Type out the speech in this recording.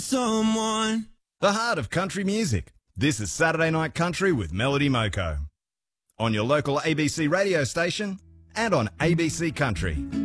Someone. The heart of country music. This is Saturday Night Country with Melody Moko. On your local ABC radio station and on ABC Country.